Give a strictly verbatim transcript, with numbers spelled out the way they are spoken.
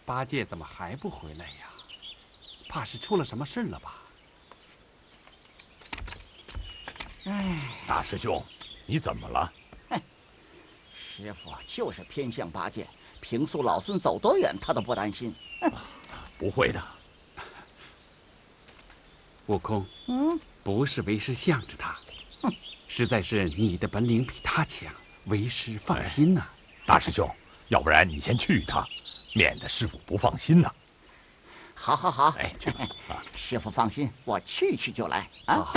八戒怎么还不回来呀？怕是出了什么事了吧？ 哎， 大师兄，你怎么了？ 师傅就是偏向八戒，平素老孙走多远，他都不担心。 不会的。 悟空， 嗯， 不是为师向着他， 哼， 实在是你的本领比他强，为师放心呐、 哎。大师兄，要不然你先去一趟，免得师傅不放心呐。 好，好，好， 哎，去吧。啊， 师傅放心，我去去就来啊。 啊